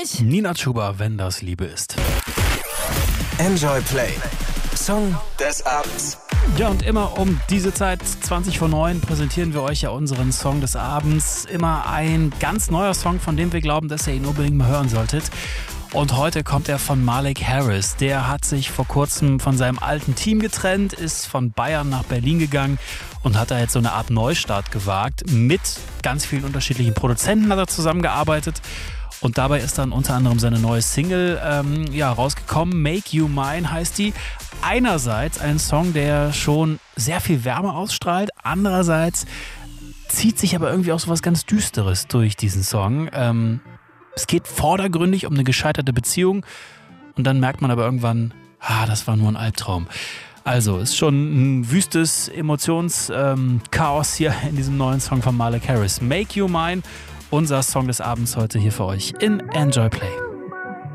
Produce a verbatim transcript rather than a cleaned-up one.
nicht. Nina Chuba, wenn das Liebe ist. Enjoy Play. Song des Abends. Ja, und immer um diese Zeit, zwanzig vor neun, präsentieren wir euch ja unseren Song des Abends. Immer ein ganz neuer Song, von dem wir glauben, dass ihr ihn unbedingt mal hören solltet. Und heute kommt er von Malik Harris. Der hat sich vor kurzem von seinem alten Team getrennt, ist von Bayern nach Berlin gegangen und hat da jetzt so eine Art Neustart gewagt. Mit ganz vielen unterschiedlichen Produzenten hat er zusammengearbeitet. Und dabei ist dann unter anderem seine neue Single ähm, ja, rausgekommen. Make You Mine heißt die. Einerseits ein Song, der schon sehr viel Wärme ausstrahlt. Andererseits zieht sich aber irgendwie auch so was ganz Düsteres durch diesen Song. Ähm, es geht vordergründig um eine gescheiterte Beziehung. Und dann merkt man aber irgendwann, ah, das war nur ein Albtraum. Also, ist schon ein wüstes Emotionschaos hier in diesem neuen Song von Malik Harris. Make You Mine. Unser Song des Abends heute hier für euch in Enjoy Play.